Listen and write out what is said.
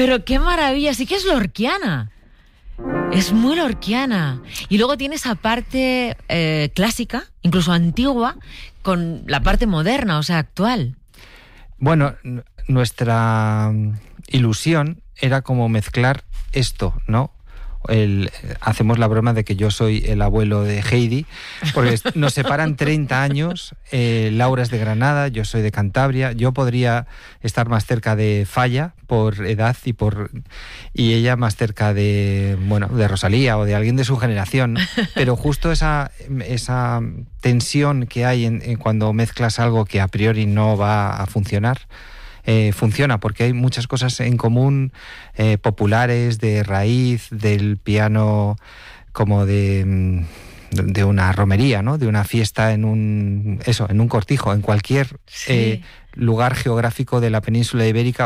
Pero qué maravilla, sí que es lorquiana. Es muy lorquiana. Y luego tiene esa parte clásica, incluso antigua, con la parte moderna, o sea, actual. Bueno, nuestra ilusión era como mezclar esto, ¿no? Hacemos la broma de que yo soy el abuelo de Heidi, porque nos separan 30 años. Laura es de Granada, yo soy de Cantabria. Yo podría estar más cerca de Falla por edad y ella más cerca de Rosalía o de alguien de su generación, ¿no? Pero justo esa tensión que hay en cuando mezclas algo que a priori no va a funcionar, funciona porque hay muchas cosas en común, populares, de raíz, del piano, como de una romería, ¿no? De una fiesta en un cortijo, en cualquier lugar geográfico de la península ibérica